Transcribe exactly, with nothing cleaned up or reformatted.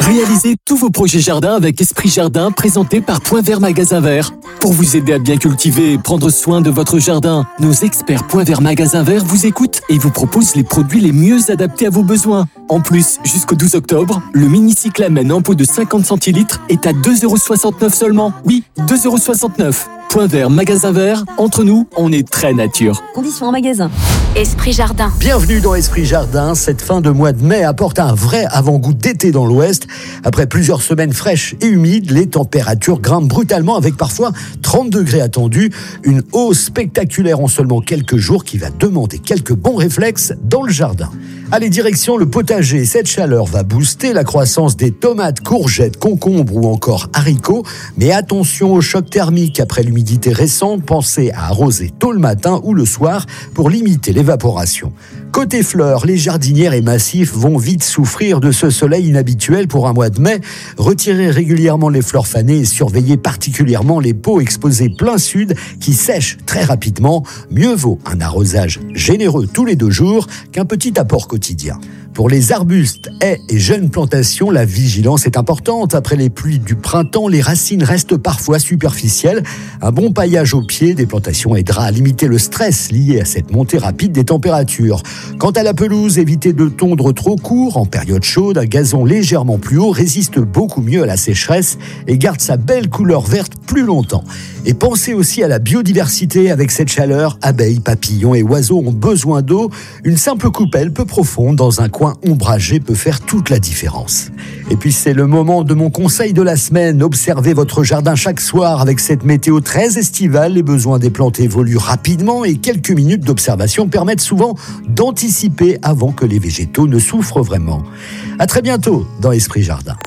Réalisez tous vos projets jardin avec Esprit Jardin, présenté par Point Vert Magasin Vert. Pour vous aider à bien cultiver et prendre soin de votre jardin, nos experts Point Vert Magasin Vert vous écoutent et vous proposent les produits les mieux adaptés à vos besoins. En plus, jusqu'au douze octobre, le mini cyclamen en pot de cinquante centilitres est à deux euros soixante-neuf seulement. Oui, deux euros soixante-neuf. Point Vert Magasin Vert, entre nous, on est très nature. Conditions en magasin. Esprit Jardin. Bienvenue dans Esprit Jardin. Cette fin de mois de mai apporte un vrai avant-goût d'été dans l'Ouest. Après plusieurs semaines fraîches et humides, les températures grimpent brutalement avec parfois trente degrés attendus. Une hausse spectaculaire en seulement quelques jours qui va demander quelques bons réflexes dans le jardin. Allez, direction le potager. Cette chaleur va booster la croissance des tomates, courgettes, concombres ou encore haricots. Mais attention au choc thermique après l'humidité récente. Pensez à arroser tôt le matin ou le soir pour limiter l'évaporation. Côté fleurs, les jardinières et massifs vont vite souffrir de ce soleil inhabituel pour un mois de mai. Retirez régulièrement les fleurs fanées et surveillez particulièrement les pots exposés plein sud qui sèchent très rapidement. Mieux vaut un arrosage généreux tous les deux jours qu'un petit apport quotidien. Pour les arbustes, haies et jeunes plantations, la vigilance est importante. Après les pluies du printemps, les racines restent parfois superficielles. Un bon paillage au pied des plantations aidera à limiter le stress lié à cette montée rapide des températures. Quant à la pelouse, évitez de tondre trop court. En période chaude, un gazon légèrement plus haut résiste beaucoup mieux à la sécheresse et garde sa belle couleur verte plus longtemps. Et pensez aussi à la biodiversité. Avec cette chaleur, abeilles, papillons et oiseaux ont besoin d'eau. Une simple coupelle peu profonde dans un coin ombragé peut faire toute la différence. Et puis c'est le moment de mon conseil de la semaine. Observez votre jardin chaque soir. Avec cette météo très estivale, les besoins des plantes évoluent rapidement et quelques minutes d'observation permettent souvent d'anticiper avant que les végétaux ne souffrent vraiment. À très bientôt dans Esprit Jardin.